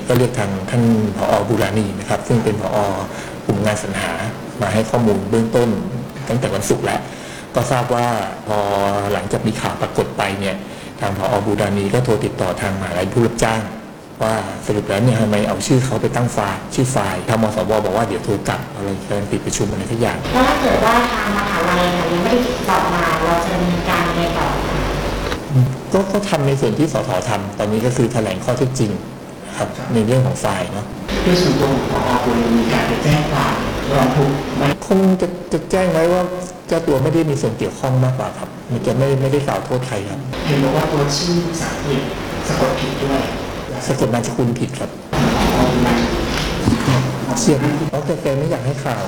ก็เรียกทางท่านผอ.บูราณีนะครับซึ่งเป็นผอกลุ่มงานสรรหามาให้ข้อมูลเบื้องต้นตั้งแต่วันศุกร์แล้วก็ทราบว่าพอหลังจากมีข่าวปรากฏไปเนี่ยทางผอ.บูราณีก็โทรติดต่อทางมหาวิทยาลัยผู้รับจ้างว่าสรุปแล้วเนี่ยทำไมเอาชื่อเขาไปตั้งไฟล์ชื่อไฟล์ทางมสว.บอกว่าเดี๋ยวโทรกลับอะไรการปิดประชุมอะไรทุกอย่างถ้าเกิดว่าทางมหาลัยยังไม่ได้ติดต่อมาเราจะดำเนินการยังไงต่อก็ทำในส่วนที่สท.ทำตอนนี้ก็คือแถลงข้อเท็จจริงครับในเรื่องของไฟล์เนาะด้วยส่วนตัวของผอ.ควรมีการไปแจ้งความร้องทุกข์คงจะแจ้งไว้ว่าเจ้าตัวไม่ได้มีส่วนเกี่ยวข้องมากกว่าครับมันจะไม่ได้กล่าวโทษใครครับเห็นบอกว่าตัวชื่อภาษาอังกฤษสะกดผิดด้วยสะกดนามสกุลผิดครับเสียงเขาแกไม่อยากให้ข่าว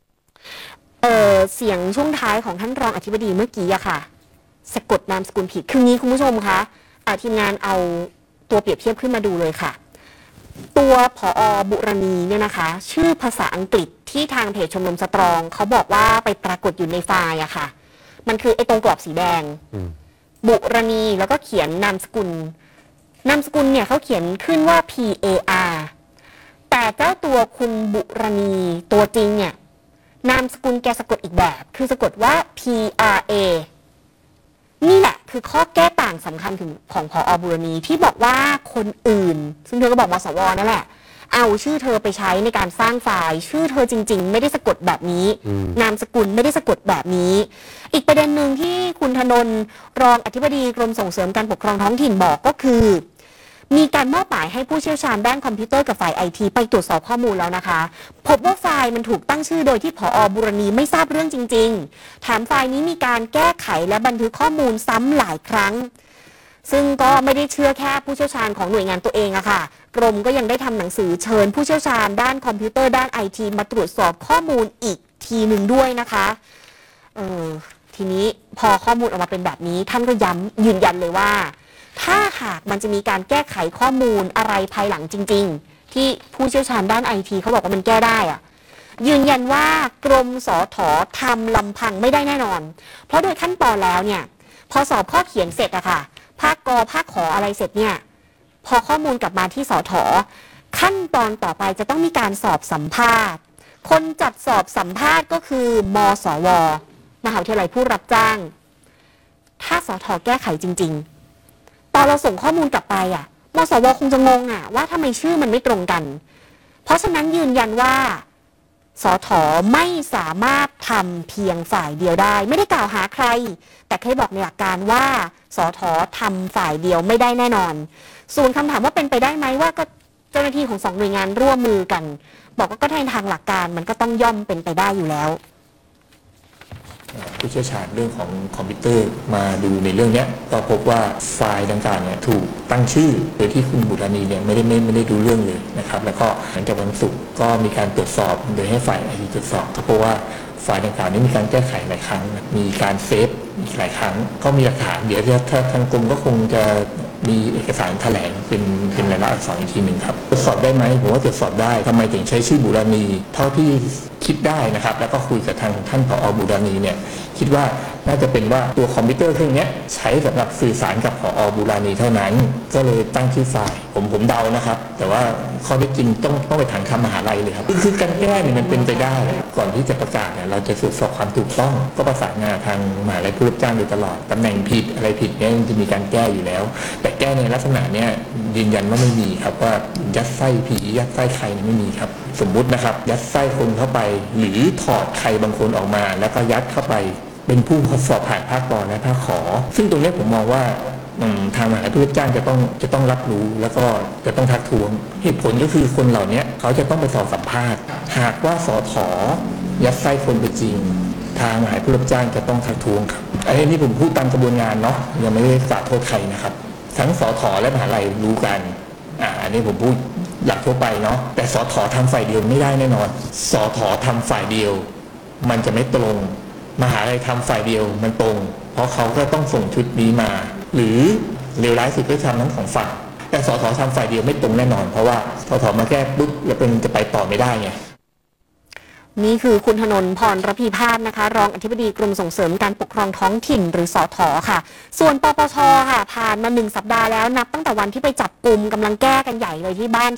เสียงช่วงท้ายของท่านรองอธิบดีเมื่อกี้อะค่ะสะกดนามสกุลผิดคืองี้คุณผู้ชมคะทีมงานเอาตัวเปรียบเทียบขึ้นมาดูเลยค่ะตัวผอ.บุรณีเนี่ยนะคะชื่อภาษาอังกฤษที่ทางเพจชมรมสตรองเขาบอกว่าไปปรากฏอยู่ในไฟล์อะค่ะมันคือไอ้ตรงกรอบสีแดงบุรณีแล้วก็เขียนนามสกุลเนี่ยเขาเขียนขึ้นว่า PAR แต่เจ้าตัวคุณบุรณีตัวจริงเนี่ยนามสกุลแกสะกดอีกแบบคือสะกดว่า PRA นี่แหละคือข้อแก้ต่างสำคัญของผอ.บุรณีที่บอกว่าคนอื่นซึ่งเธอก็บอกมสว.นั่นแหละเอาชื่อเธอไปใช้ในการสร้างไฟล์ชื่อเธอจริงๆไม่ได้สะกดแบบนี้นามสกุลไม่ได้สะกดแบบนี้อีกประเด็นหนึ่งที่คุณธนนท์รองอธิบดีกรมส่งเสริมการปกครองท้องถิ่นบอกก็คือมีการมอบหมายให้ผู้เชี่ยวชาญด้านคอมพิวเตอร์กับฝ่ายไอทีไปตรวจสอบข้อมูลแล้วนะคะพบว่าไฟล์มันถูกตั้งชื่อโดยที่ผอ.บุรณีไม่ทราบเรื่องจริงๆแถมไฟล์นี้มีการแก้ไขและบันทึกข้อมูลซ้ำหลายครั้งซึ่งก็ไม่ได้เชื่อแค่ผู้เชี่ยวชาญของหน่วยงานตัวเองอะค่ะกรมก็ยังได้ทำหนังสือเชิญผู้เชี่ยวชาญด้านคอมพิวเตอร์ด้านไอทีมาตรวจสอบข้อมูลอีกทีหนึ่งด้วยนะคะทีนี้พอข้อมูลออกมาเป็นแบบนี้ท่านก็ยืนยันเลยว่าถ้าหากมันจะมีการแก้ไขข้อมูลอะไรภายหลังจริงๆที่ผู้เชี่ยวชาญด้านไอทีเขาบอกว่ามันแก้ได้อะยืนยันว่ากรมสท.ทำลำพังไม่ได้แน่นอนเพราะโดยขั้นตอนแล้วเนี่ยพอสอบข้อเขียนเสร็จอะค่ะภาคก.ภาคขออะไรเสร็จเนี่ยพอข้อมูลกลับมาที่สท.ขั้นตอนต่อไปจะต้องมีการสอบสัมภาษณ์คนจัดสอบสัมภาษณ์ก็คือมสว.มหาวิทยาลัยผู้รับจ้างถ้าสท.แก้ไขจริงๆตอนเราส่งข้อมูลกลับไปมสว.คงจะงงว่าทำไมชื่อมันไม่ตรงกันเพราะฉะนั้นยืนยันว่าสท.ไม่สามารถทำเพียงฝ่ายเดียวได้ไม่ได้กล่าวหาใครแต่แค่บอกในหลักการว่าสท.ทำฝ่ายเดียวไม่ได้แน่นอนส่วนคำถามว่าเป็นไปได้ไหมว่าก็เจ้าหน้าที่ของ2 หน่วยงานร่วมมือกันบอกว่าก็ในทางหลักการมันก็ต้องย่อมเป็นไปได้อยู่แล้วผู้เชี่ยวชาญเรื่องของคอมพิวเตอร์มาดูในเรื่องนี้ก็พบว่าไฟล์ดังกล่าวเนี่ยถูกตั้งชื่อโดยที่คุณบุรณีเนี่ยไม่ได้ดูเรื่องเลยนะครับแล้วก็หลังจากวันศุกร์ก็มีการตรวจสอบโดยให้ฝ่ายไอทีตรวจสอบก็พบว่าไฟล์ดังกล่าวนี้มีการแก้ไขหลายครั้งมีการเซฟอีกหลายครั้งก็มีหลักฐานเดี๋ยวถ้าทางกรมก็คงจะมีเอกสารแถลงเป็นรายละเอียดอักษรอีกทีหนึ่งครับตรวจสอบได้ไหมผมว่าตรวจสอบได้ทำไมถึงใช้ชื่อบุรณีเท่าที่คิดได้นะครับแล้วก็คุยกับทางท่านผอ.บุรณีเนี่ยคิดว่าน่าจะเป็นว่าตัวคอมพิวเตอร์เครื่องนี้ใช้สำหรับสื่อสารกับผอ.บุรณีเท่านั้นก็เลยตั้งชื่อไฟล์ผมเดานะครับแต่ว่าข้อเท็จจริงต้องไปถามทางมหาลัยเลยครับคือการแก้เนี่ยมันเป็นไปได้ก่อนที่จะประกาศเนี่ยเราจะตรวจสอบความถูกต้องก็ประสานงานทางมหาลัยผู้รับจ้างโดยตลอดตำแหน่งผิดอะไรผิดเนี่ยจะมีการแก้อยู่แล้วแต่แก้ในลักษณะเนี้ยยืนยันว่าไม่มีครับว่ายัดไส้ผียัดไส้ใครไม่มีครับสมมุตินะครับยัดไส้คนเข้าไปหรือถอดใครบางคนออกมาแล้วก็ยัดเข้าไปเป็นผู้สอบผ่านภาคกรและภาคขอซึ่งตรงนี้ผมมองว่าทางมหาวิทยาลัยผู้รับจ้างจะต้องรับรู้แล้วก็จะต้องทักท้วงเหตุผลก็คือคนเหล่านี้เขาจะต้องไปสอบสัมภาษณ์หากว่าสท.ยัดไส้คนไปจริงทางมหาวิทยาลัยผู้รับจ้างจะต้องทักท้วงครับอันนี้ผมพูดตามกระบวนการเนาะยังไม่ได้กล่าวโทษใครนะครับทั้งสท.และมหาวิทยาลัยรู้กันอันนี้ผมพูดหลักทั่วไปเนาะแต่สท.ทำฝ่ายเดียวไม่ได้แน่นอนสท.ทำฝ่ายเดียวมันจะไม่ตรงมหาลัยทำฝ่ายเดียวมันตรงเพราะเขาก็ต้องส่งชุดนี้มาหรือเลวร้ายสุดก็ทำทั้ง2 ฝั่งแต่สท.ทำฝ่ายเดียวไม่ตรงแน่นอนเพราะว่าสท.มาแก้ปุ๊บแล้วจะไปต่อไม่ได้ไงนี่คือคุณธนนท์ พรระพีพาสนะคะรองอธิบดีกรมส่งเสริมการปกครองท้องถิ่นหรือสท.ค่ะส่วนปปช.ค่ะผ่านมา1 สัปดาห์แล้วนับตั้งแต่วันที่ไปจับกุมกำลังแก้กันใหญ่เลยที่บ้าน